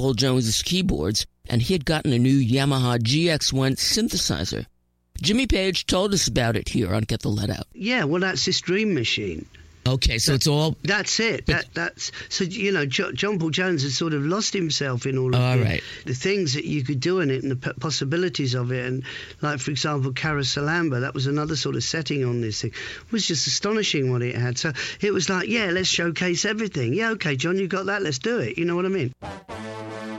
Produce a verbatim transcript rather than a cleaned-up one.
Paul Jones's keyboards, and he had gotten a new Yamaha G X one synthesizer. Jimmy Page told us about it here on Get the Lead Out. Yeah, well, that's his dream machine. Okay, so that, it's all... That's it. That that's So, you know, jo- John Paul Jones has sort of lost himself in all of all the, right. the things that you could do in it and the p- possibilities of it. And, like, for example, Carouselamba, that was another sort of setting on this thing. It was just astonishing what it had. So it was like, yeah, let's showcase everything. Yeah, okay, John, you got that, let's do it. You know what I mean?